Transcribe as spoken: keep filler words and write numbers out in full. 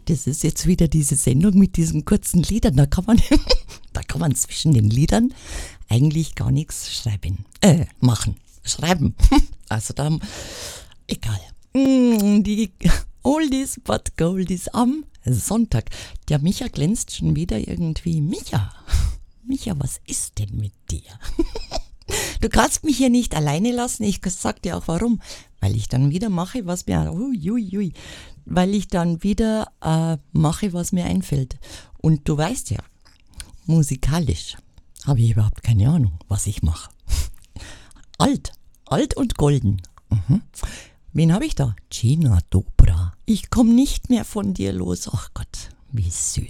das ist jetzt wieder diese Sendung mit diesen kurzen Liedern. Da kann man, da kann man zwischen den Liedern eigentlich gar nichts schreiben. Äh, machen. Schreiben. Also da, egal. Die Oldies but Goldies am Sonntag. Der Micha glänzt schon wieder irgendwie. Micha, Micha, was ist denn mit dir? Du kannst mich hier nicht alleine lassen. Ich sag dir auch warum. Weil ich dann wieder mache, was mir, ui, ui, ui, weil ich dann wieder äh, mache, was mir einfällt. Und du weißt ja, musikalisch habe ich überhaupt keine Ahnung, was ich mache. Alt, alt und golden. Mhm. Wen habe ich da? Gina Dobra. Ich komme nicht mehr von dir los. Ach Gott, wie süß.